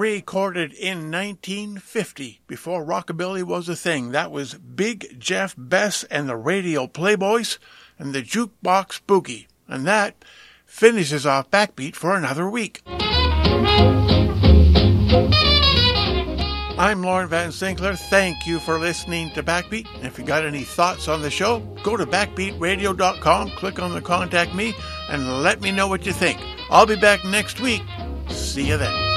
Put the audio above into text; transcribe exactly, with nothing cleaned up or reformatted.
recorded in nineteen fifty, before rockabilly was a thing. That was Big Jeff Bess and the Radio Playboys and the Jukebox Boogie. And that finishes off Backbeat for another week. I'm Lauren Van Sinclair. Thank you for listening to Backbeat. And if you got any thoughts on the show, go to backbeat radio dot com, click on the Contact Me, and let me know what you think. I'll be back next week. See you then.